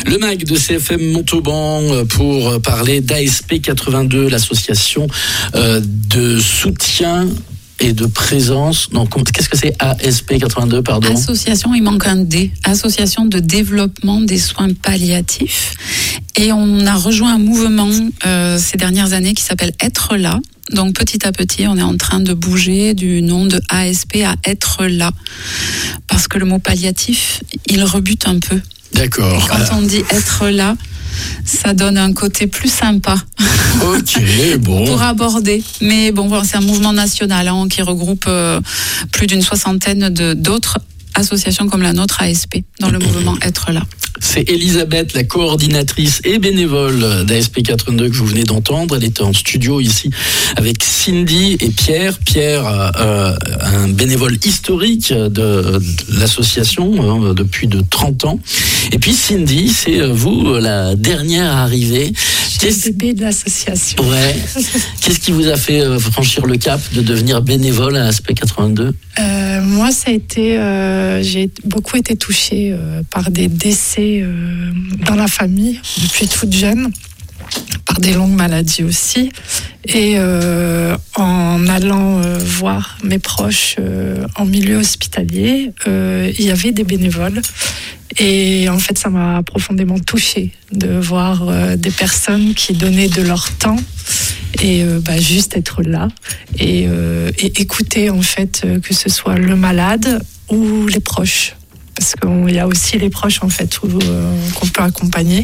Le MAG de CFM Montauban pour parler d'ASP 82, l'association de soutien et de présence. Non, qu'est-ce que c'est ASP 82, pardon ? Association, il manque un D. Association de développement des soins palliatifs. Et on a rejoint un mouvement ces dernières années qui s'appelle Être là. Donc petit à petit, on est en train de bouger du nom de ASP à Être là. Parce que le mot palliatif, il rebute un peu. D'accord. Et quand on dit être là, ça donne un côté plus sympa. Ok, bon. Pour aborder. Mais bon, voilà, c'est un mouvement national qui regroupe plus d'une soixantaine d'autres associations comme la nôtre, ASP, dans le mouvement Être là. C'est Elisabeth, la coordinatrice et bénévole d'ASP 82 que vous venez d'entendre. Elle était en studio ici avec Cindy et Pierre. Pierre, un bénévole historique de l'association depuis de 30 ans. Et puis Cindy, c'est vous, la dernière arrivée. Le bébé de l'association. Ouais. Qu'est-ce qui vous a fait franchir le cap de devenir bénévole à ASP 82 ? Moi, ça a été, j'ai beaucoup été touchée par des décès dans la famille depuis toute jeune, par des longues maladies aussi. Et en allant voir mes proches en milieu hospitalier, il y avait des bénévoles. Et en fait, ça m'a profondément touchée de voir des personnes qui donnaient de leur temps et juste être là et écouter en fait que ce soit le malade ou les proches, parce qu'il y a aussi les proches en fait qu'on peut accompagner.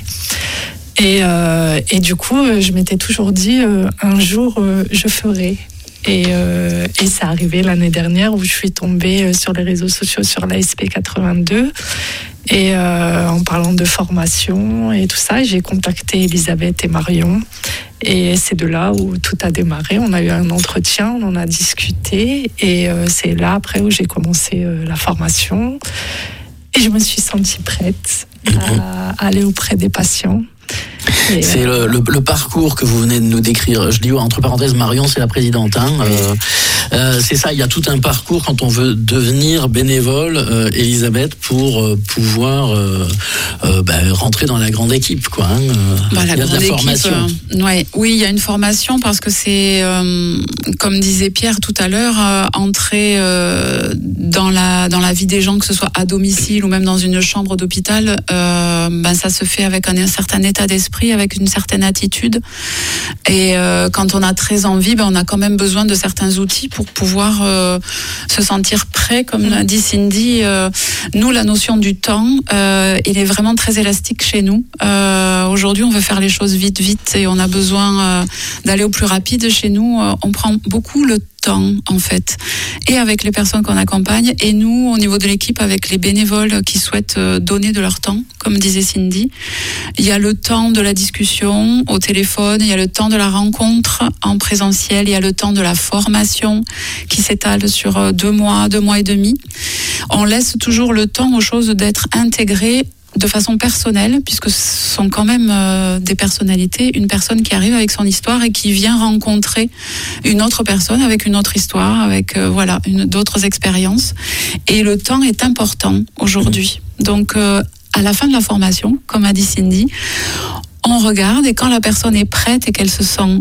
Et du coup, je m'étais toujours dit un jour je ferai. Et c'est arrivé l'année dernière où je suis tombée sur les réseaux sociaux sur l'ASP 82 et en parlant de formation et tout ça, j'ai contacté Elisabeth et Marion et c'est de là où tout a démarré. On a eu un entretien, on en a discuté et c'est là après où j'ai commencé la formation et je me suis sentie prête à aller auprès des patients. C'est le parcours que vous venez de nous décrire. Je dis entre parenthèses, Marion, c'est la présidente. C'est ça, il y a tout un parcours quand on veut devenir bénévole, Elisabeth, pour pouvoir rentrer dans la grande équipe, quoi. Il y a de la formation. Oui, il y a une formation parce que c'est, comme disait Pierre tout à l'heure, entrer dans la vie des gens, que ce soit à domicile ou même dans une chambre d'hôpital, ça se fait avec un certain état d'esprit, avec une certaine attitude. Et quand on a très envie, on a quand même besoin de certains outils pour pouvoir se sentir prêt. Comme l'a dit Cindy, nous, la notion du temps, il est vraiment très élastique chez nous. Aujourd'hui, on veut faire les choses vite et on a besoin d'aller au plus rapide. Chez nous, on prend beaucoup le temps, en fait, et avec les personnes qu'on accompagne, et nous, au niveau de l'équipe, avec les bénévoles qui souhaitent donner de leur temps, comme disait Cindy. Il y a le temps de la discussion au téléphone, il y a le temps de la rencontre en présentiel, il y a le temps de la formation qui s'étale sur 2 mois et demi. On laisse toujours le temps aux choses d'être intégrées de façon personnelle, puisque ce sont quand même des personnalités, une personne qui arrive avec son histoire et qui vient rencontrer une autre personne avec une autre histoire, avec d'autres expériences. Et le temps est important aujourd'hui. Donc, à la fin de la formation, comme a dit Cindy, on regarde et quand la personne est prête et qu'elle se sent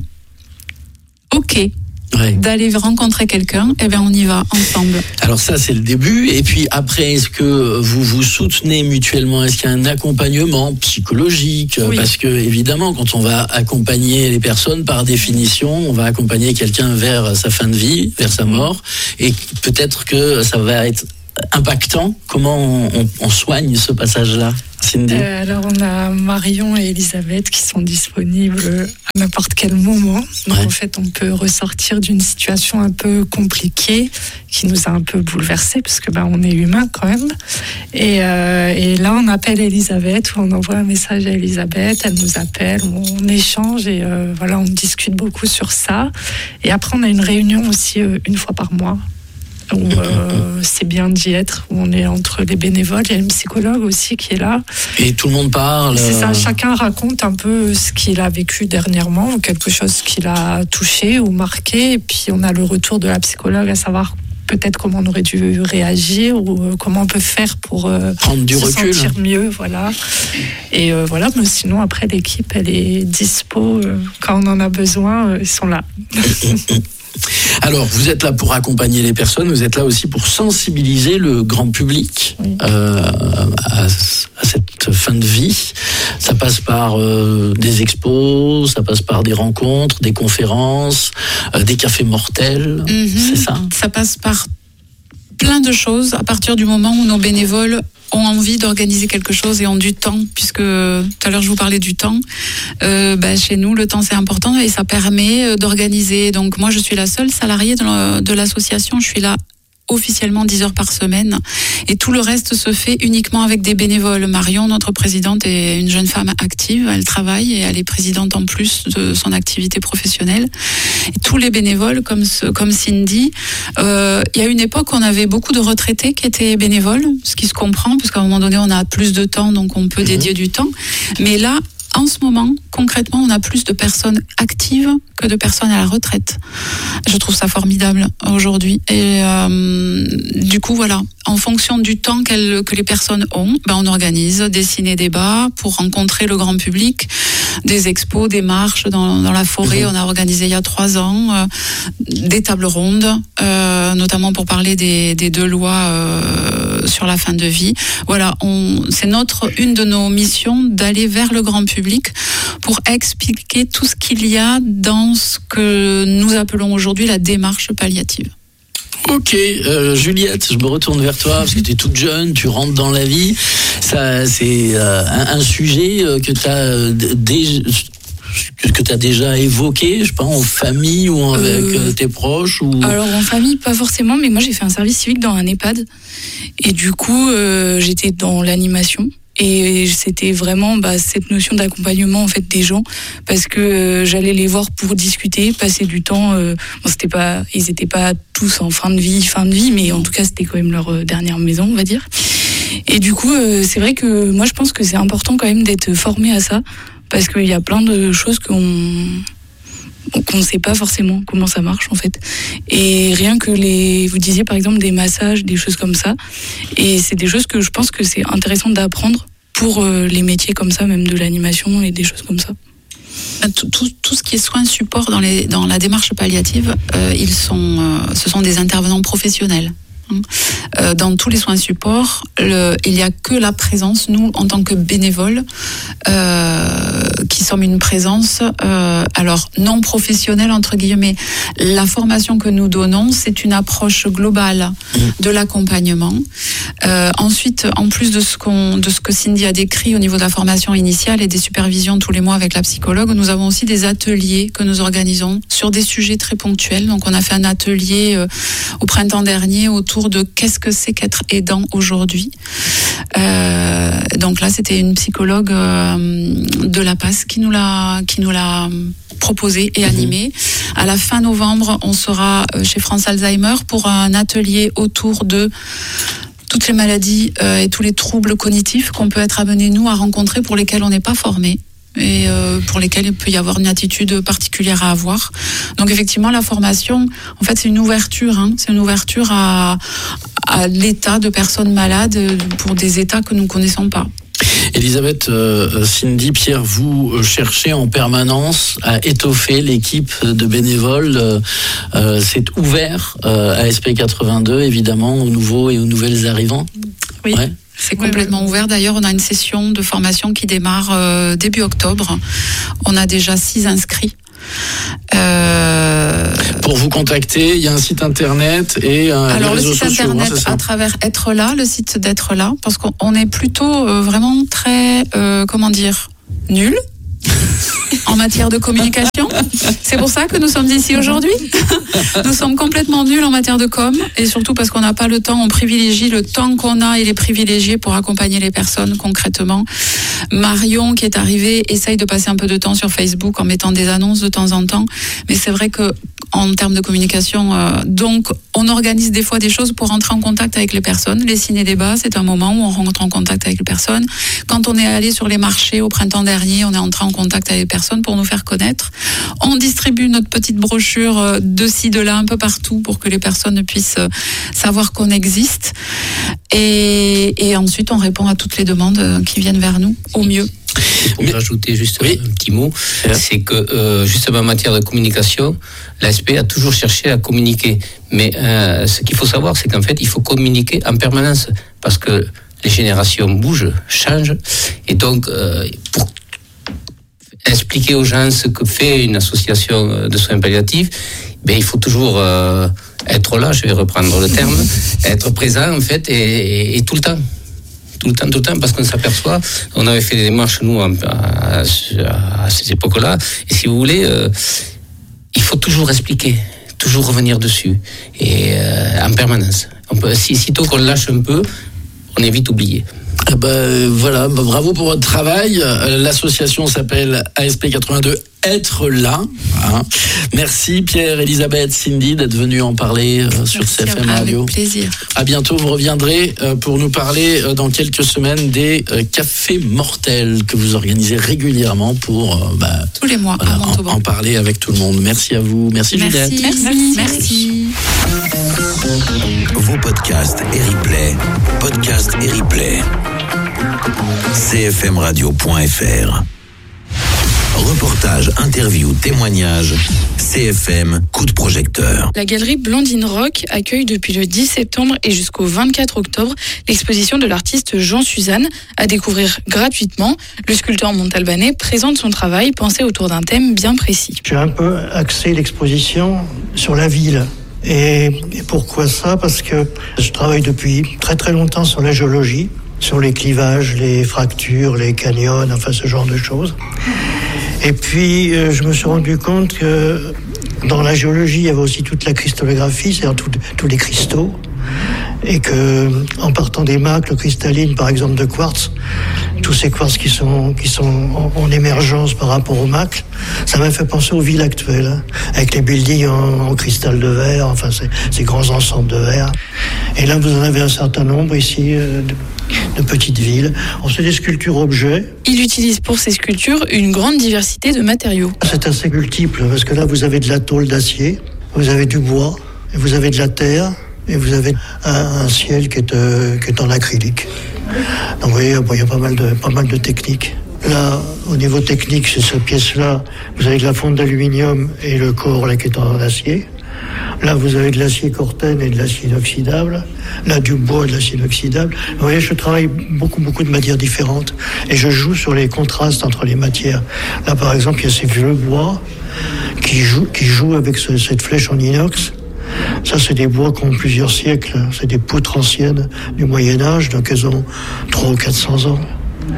OK, d'aller rencontrer quelqu'un, on y va ensemble. Alors ça, c'est le début. Et puis après, est-ce que vous vous soutenez mutuellement ? Est-ce qu'il y a un accompagnement psychologique ? Oui. Parce que évidemment, quand on va accompagner les personnes, par définition, on va accompagner quelqu'un vers sa fin de vie, vers sa mort. Et peut-être que ça va être impactant. Comment on soigne ce passage-là, Cindy ? Alors on a Marion et Elisabeth qui sont disponibles à n'importe quel moment. Donc en fait on peut ressortir d'une situation un peu compliquée qui nous a un peu bouleversés parce que on est humain quand même. Et là on appelle Elisabeth ou on envoie un message à Elisabeth, elle nous appelle, on échange et on discute beaucoup sur ça. Et après on a une réunion aussi une fois par mois. Où c'est bien d'y être, où on est entre les bénévoles, il y a une psychologue aussi qui est là. Et tout le monde parle. C'est ça, chacun raconte un peu ce qu'il a vécu dernièrement, ou quelque chose qui l'a touché ou marqué, et puis on a le retour de la psychologue à savoir peut-être comment on aurait dû réagir ou comment on peut faire pour prendre du recul, sentir mieux, voilà. Et voilà, mais sinon après l'équipe elle est dispo quand on en a besoin, ils sont là. Alors, vous êtes là pour accompagner les personnes, vous êtes là aussi pour sensibiliser le grand public à cette fin de vie. Ça passe par des expos, ça passe par des rencontres, des conférences, des cafés mortels, c'est ça ? Ça passe par plein de choses à partir du moment où nos bénévoles ont envie d'organiser quelque chose et ont du temps, puisque tout à l'heure je vous parlais du temps. Chez nous, le temps c'est important et ça permet d'organiser. Donc moi je suis la seule salariée de l'association, je suis là officiellement 10 heures par semaine et tout le reste se fait uniquement avec des bénévoles. Marion, notre présidente, est une jeune femme active, elle travaille et elle est présidente en plus de son activité professionnelle. Et tous les bénévoles comme Cindy, il y a une époque où on avait beaucoup de retraités qui étaient bénévoles, ce qui se comprend parce qu'à un moment donné on a plus de temps donc on peut dédier du temps, mais là en ce moment, concrètement, on a plus de personnes actives que de personnes à la retraite. Je trouve ça formidable aujourd'hui. Et du coup, voilà, en fonction du temps que les personnes ont, on organise des ciné-débats pour rencontrer le grand public, des expos, des marches dans la forêt. On a organisé il y a 3 ans des tables rondes, notamment pour parler des 2 lois sur la fin de vie. Voilà, c'est une de nos missions d'aller vers le grand public pour expliquer tout ce qu'il y a dans ce que nous appelons aujourd'hui la démarche palliative. Ok, Juliette, je me retourne vers toi parce que tu es toute jeune, tu rentres dans la vie. Ça, c'est un sujet que tu as déjà évoqué, je sais pas, en famille ou avec tes proches ou... Alors en famille, pas forcément, mais moi j'ai fait un service civique dans un EHPAD et du coup j'étais dans l'animation. Et c'était vraiment cette notion d'accompagnement en fait des gens, parce que j'allais les voir pour discuter, passer du temps. Ils étaient pas tous en fin de vie, mais en tout cas c'était quand même leur dernière maison, on va dire. Et du coup, c'est vrai que moi je pense que c'est important quand même d'être formé à ça, parce qu'il y a plein de choses qu'on ne sait pas forcément comment ça marche en fait. Et rien que vous disiez par exemple des massages, des choses comme ça, et c'est des choses que je pense que c'est intéressant d'apprendre pour les métiers comme ça, même de l'animation et des choses comme ça. Tout ce qui est soins support dans la démarche palliative, ce sont des intervenants professionnels. Dans tous les soins supports, il n'y a que la présence, nous en tant que bénévoles, qui sommes une présence alors non professionnelle entre guillemets. La formation que nous donnons, c'est une approche globale de l'accompagnement. Ensuite, en plus de ce que Cindy a décrit au niveau de la formation initiale et des supervisions tous les mois avec la psychologue, nous avons aussi des ateliers que nous organisons sur des sujets très ponctuels. Donc on a fait un atelier au printemps dernier autour de qu'est-ce que c'est qu'être aidant aujourd'hui. Donc là, c'était une psychologue de La Passe qui nous l'a proposé et animé. À la fin novembre, on sera chez France Alzheimer pour un atelier autour de toutes les maladies et tous les troubles cognitifs qu'on peut être amenés, nous, à rencontrer, pour lesquels on n'est pas formé et pour lesquels il peut y avoir une attitude particulière à avoir. Donc effectivement, la formation, en fait, c'est une ouverture à l'état de personnes malades pour des états que nous ne connaissons pas. Elisabeth, Cindy, Pierre, vous cherchez en permanence à étoffer l'équipe de bénévoles. C'est ouvert à SP82, évidemment, aux nouveaux et aux nouvelles arrivants. Oui. Ouais. C'est complètement ouvert. D'ailleurs, on a une session de formation qui démarre début octobre. On a déjà 6 inscrits. Pour vous contacter, il y a un site internet et alors les réseaux sociaux. Alors le site internet à travers Être Là, le site d'Être Là, parce qu'on est plutôt vraiment très, nul en matière de communication. C'est pour ça que nous sommes ici aujourd'hui. Nous sommes complètement nuls en matière de com, et surtout parce qu'on n'a pas le temps. On privilégie le temps qu'on a et les privilégier pour accompagner les personnes concrètement. Marion, qui est arrivée, essaye de passer un peu de temps sur Facebook en mettant des annonces de temps en temps. Mais c'est vrai que en termes de communication, donc on organise des fois des choses pour rentrer en contact avec les personnes. Les ciné-débats, c'est un moment où on rentre en contact avec les personnes. Quand on est allé sur les marchés au printemps dernier, on est entré en contact avec les personnes pour nous faire connaître. On distribue notre petite brochure de ci, de là, un peu partout pour que les personnes puissent savoir qu'on existe. Et ensuite, on répond à toutes les demandes qui viennent vers nous, au mieux. Pour rajouter juste un petit mot, c'est que justement en matière de communication, l'ASP a toujours cherché à communiquer. Mais ce qu'il faut savoir, c'est qu'en fait, il faut communiquer en permanence parce que les générations bougent, changent. Et donc, pour expliquer aux gens ce que fait une association de soins palliatifs, il faut toujours être là, je vais reprendre le terme, être présent en fait et tout le temps. Tout le temps, parce qu'on s'aperçoit, on avait fait des démarches, nous, à ces époques-là, et si vous voulez, il faut toujours expliquer, toujours revenir dessus, et en permanence. Sitôt qu'on lâche un peu, on est vite oublié. Voilà, bravo pour votre travail. L'association s'appelle ASP 82 Être là. Hein. Merci Pierre, Elisabeth, Cindy d'être venus en parler sur CFM Radio. Avec plaisir. À bientôt, vous reviendrez pour nous parler dans quelques semaines des cafés mortels que vous organisez régulièrement pour tous les mois en parler avec tout le monde. Merci à vous, merci Juliette. Merci. Vos podcasts et replays. cfmradio.fr. Reportages, interviews, témoignages. CFM, coup de projecteur. La galerie Blandine Rock accueille depuis le 10 septembre et jusqu'au 24 octobre l'exposition de l'artiste Jean Suzanne à découvrir gratuitement. Le sculpteur montalbanais présente son travail pensé autour d'un thème bien précis. J'ai un peu axé l'exposition sur la ville. Et pourquoi ça ? Parce que je travaille depuis très très longtemps sur la géologie, sur les clivages, les fractures, les canyons, enfin ce genre de choses. Et puis je me suis rendu compte que dans la géologie, il y avait aussi toute la cristallographie, c'est-à-dire tous les cristaux. Et que, en partant des macles cristallines, par exemple de quartz, tous ces quartz qui sont en émergence par rapport aux macles, ça m'a fait penser aux villes actuelles, hein, avec les buildings en cristal de verre, enfin ces grands ensembles de verre. Et là, vous en avez un certain nombre ici de petites villes. C'est des sculptures-objets. Il utilise pour ses sculptures une grande diversité de matériaux. C'est assez multiple, parce que là, vous avez de la tôle d'acier, vous avez du bois, et vous avez de la terre, et vous avez un ciel qui est en acrylique. Donc vous voyez, il y a pas mal de techniques. Là, au niveau technique, c'est cette pièce-là, vous avez de la fonte d'aluminium et le corps là qui est en acier. Là, vous avez de l'acier cortène et de l'acier inoxydable. Là, du bois et de l'acier inoxydable. Vous voyez, je travaille beaucoup de matières différentes. Et je joue sur les contrastes entre les matières. Là, par exemple, il y a ces vieux bois qui jouent avec cette flèche en inox. Ça, c'est des bois qui ont plusieurs siècles. C'est des poutres anciennes du Moyen-Âge, donc elles ont 300 ou 400 ans.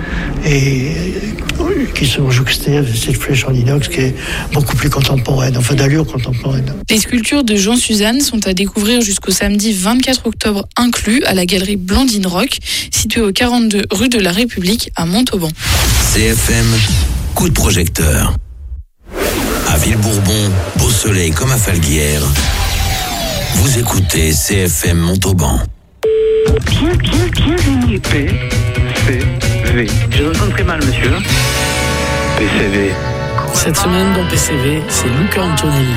Et qui sont jouxtées avec cette flèche en inox qui est beaucoup plus contemporaine, enfin d'allure contemporaine. Les sculptures de Jean Suzanne sont à découvrir jusqu'au samedi 24 octobre inclus à la galerie Blandine Rock, située au 42 rue de la République à Montauban. CFM, coup de projecteur. À Villebourbon, beau soleil comme à Falguière. Vous écoutez CFM Montauban. Bienvenue. PCV. Je vous entends très mal, monsieur. PCV. Cette semaine dans PCV, c'est Luca Antonelli.